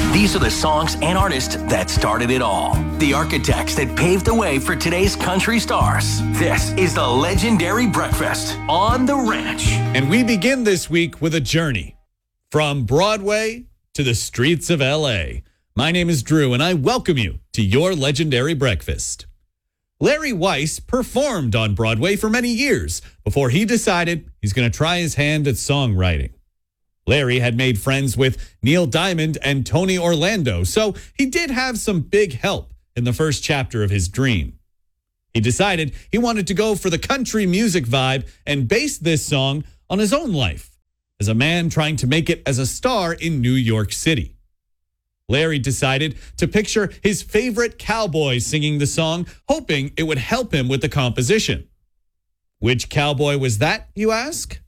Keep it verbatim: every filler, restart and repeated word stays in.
These are the songs and artists that started it all. The architects that paved the way for today's country stars. This is the Legendary Breakfast on the Ranch. And we begin this week with a journey from Broadway to the streets of L A. My name is Drew, and I welcome you to your Legendary Breakfast. Larry Weiss performed on Broadway for many years before he decided he's going to try his hand at songwriting. Larry had made friends with Neil Diamond and Tony Orlando, so he did have some big help in the first chapter of his dream. He decided he wanted to go for the country music vibe and base this song on his own life as a man trying to make it as a star in New York City. Larry decided to picture his favorite cowboy singing the song, hoping it would help him with the composition. Which cowboy was that, you ask?